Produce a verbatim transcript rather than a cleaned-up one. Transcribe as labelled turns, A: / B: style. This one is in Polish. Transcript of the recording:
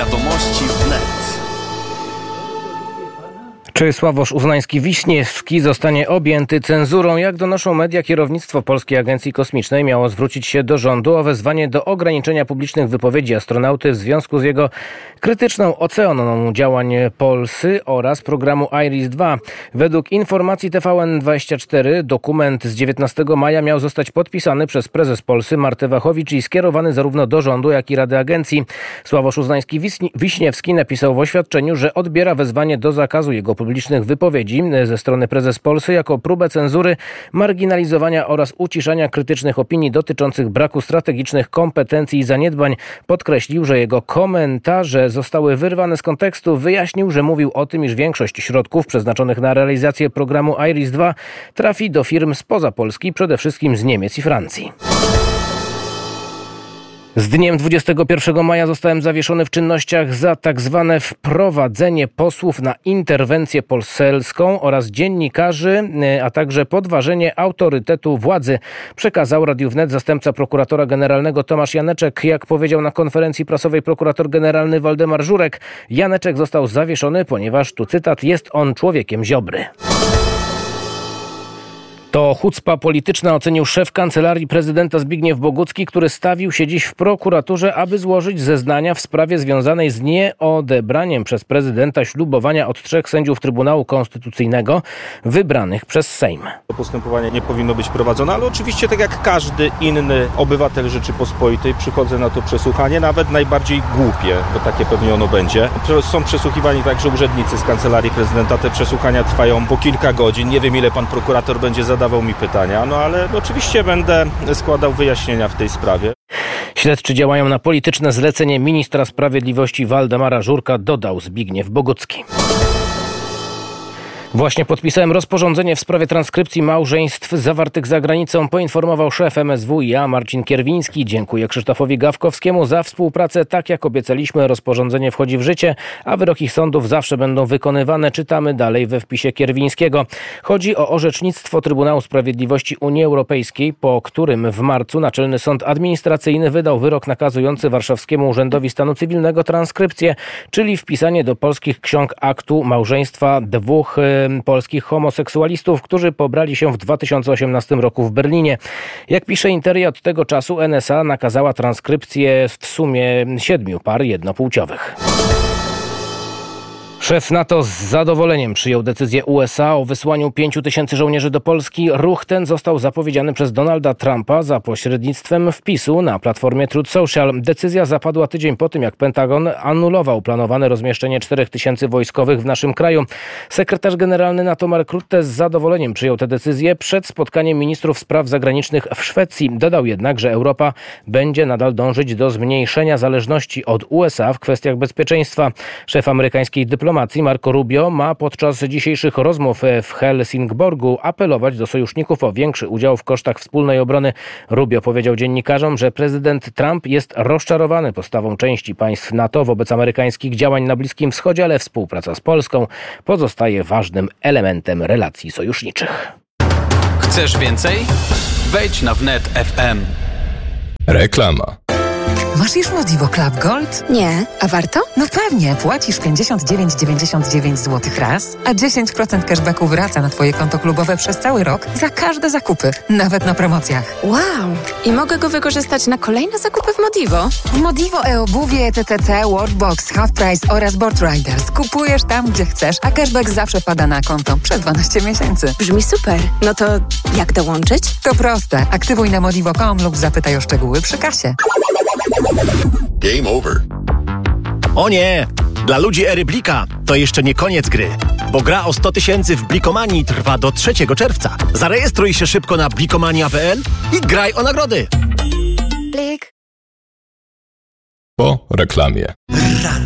A: Wiadomości wnet.
B: Czy Sławosz Uznański-Wiśniewski zostanie objęty cenzurą? Jak donoszą media, kierownictwo Polskiej Agencji Kosmicznej miało zwrócić się do rządu o wezwanie do ograniczenia publicznych wypowiedzi astronauty w związku z jego krytyczną oceną działań Polsy oraz programu Iris dwa. Według informacji T V N dwadzieścia cztery dokument z dziewiętnastego maja miał zostać podpisany przez prezes Polsy Martę Wachowicz i skierowany zarówno do rządu, jak i Rady Agencji. Sławosz Uznański-Wiśniewski napisał w oświadczeniu, że odbiera wezwanie do zakazu jego publicznych wypowiedzi ze strony prezes Polsy jako próbę cenzury, marginalizowania oraz uciszania krytycznych opinii dotyczących braku strategicznych kompetencji i zaniedbań. Podkreślił, że jego komentarze zostały wyrwane z kontekstu. Wyjaśnił, że mówił o tym, iż większość środków przeznaczonych na realizację programu Iris dwa trafi do firm spoza Polski, przede wszystkim z Niemiec i Francji. Z dniem dwudziestego pierwszego maja zostałem zawieszony w czynnościach za tak zwane wprowadzenie posłów na interwencję poselską oraz dziennikarzy, a także podważenie autorytetu władzy, przekazał Radiu Wnet zastępca prokuratora generalnego Tomasz Janeczek. Jak powiedział na konferencji prasowej prokurator generalny Waldemar Żurek, Janeczek został zawieszony, ponieważ, tu cytat, jest on człowiekiem Ziobry. To chucpa polityczna, ocenił szef Kancelarii Prezydenta Zbigniew Bogucki, który stawił się dziś w prokuraturze, aby złożyć zeznania w sprawie związanej z nieodebraniem przez prezydenta ślubowania od trzech sędziów Trybunału Konstytucyjnego wybranych przez Sejm.
C: To postępowanie nie powinno być prowadzone, ale oczywiście tak jak każdy inny obywatel Rzeczypospolitej przychodzę na to przesłuchanie, nawet najbardziej głupie, bo takie pewnie ono będzie. Są przesłuchiwani także urzędnicy z Kancelarii Prezydenta. Te przesłuchania trwają po kilka godzin. Nie wiem, ile pan prokurator będzie zadał Zadawał mi pytania, no ale oczywiście będę składał wyjaśnienia w tej sprawie.
B: Śledczy działają na polityczne zlecenie ministra sprawiedliwości Waldemara Żurka, dodał Zbigniew Bogucki. Właśnie podpisałem rozporządzenie w sprawie transkrypcji małżeństw zawartych za granicą, poinformował szef M S W i A Marcin Kierwiński. Dziękuję Krzysztofowi Gawkowskiemu za współpracę. Tak jak obiecaliśmy, rozporządzenie wchodzi w życie, a wyroki sądów zawsze będą wykonywane. Czytamy dalej we wpisie Kierwińskiego. Chodzi o orzecznictwo Trybunału Sprawiedliwości Unii Europejskiej, po którym w marcu Naczelny Sąd Administracyjny wydał wyrok nakazujący Warszawskiemu Urzędowi Stanu Cywilnego transkrypcję, czyli wpisanie do polskich ksiąg aktu małżeństwa dwóch polskich homoseksualistów, którzy pobrali się w dwa tysiące osiemnastym roku w Berlinie. Jak pisze Interia, od tego czasu N S A nakazała transkrypcję w sumie siedmiu par jednopłciowych. Szef NATO z zadowoleniem przyjął decyzję U S A o wysłaniu pięciu tysięcy żołnierzy do Polski. Ruch ten został zapowiedziany przez Donalda Trumpa za pośrednictwem wpisu na platformie Truth Social. Decyzja zapadła tydzień po tym, jak Pentagon anulował planowane rozmieszczenie czterech tysięcy wojskowych w naszym kraju. Sekretarz generalny NATO Mark Rutte z zadowoleniem przyjął tę decyzję przed spotkaniem ministrów spraw zagranicznych w Szwecji. Dodał jednak, że Europa będzie nadal dążyć do zmniejszenia zależności od U S A w kwestiach bezpieczeństwa. Szef amerykańskiej dyplomacji Marco Rubio ma podczas dzisiejszych rozmów w Helsingborgu apelować do sojuszników o większy udział w kosztach wspólnej obrony. Rubio powiedział dziennikarzom, że prezydent Trump jest rozczarowany postawą części państw NATO wobec amerykańskich działań na Bliskim Wschodzie, ale współpraca z Polską pozostaje ważnym elementem relacji sojuszniczych.
A: Chcesz więcej? Wejdź na wnet kropka f m.
D: Reklama.
E: Masz już Modivo Club Gold?
F: Nie, a warto?
E: No pewnie, płacisz pięćdziesiąt dziewięć dziewięćdziesiąt dziewięć złotych raz, a dziesięć procent cashbacku wraca na twoje konto klubowe przez cały rok za każde zakupy, nawet na promocjach.
F: Wow! I mogę go wykorzystać na kolejne zakupy w Modivo?
E: W Modivo e-obuwie, E T T C, Worldbox, Half Price oraz Board Riders. Kupujesz tam, gdzie chcesz, a cashback zawsze wpada na konto przez dwanaście miesięcy.
F: Brzmi super. No to jak dołączyć?
E: To proste. Aktywuj na modivo kropka com lub zapytaj o szczegóły przy kasie.
D: Game over.
G: O nie! Dla ludzi eReplika to jeszcze nie koniec gry, bo gra o sto tysięcy w Blikomanii trwa do trzeciego czerwca. Zarejestruj się szybko na blikomania kropka p l i graj o nagrody.
F: Blik.
D: Po reklamie.